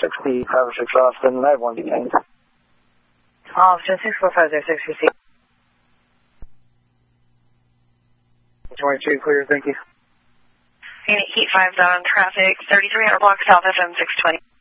60, 506 Austin. I have one detained. Austin 64506, receive. 22, clear, thank you. Unit Heat 5 on traffic, 3300 block South FM 620.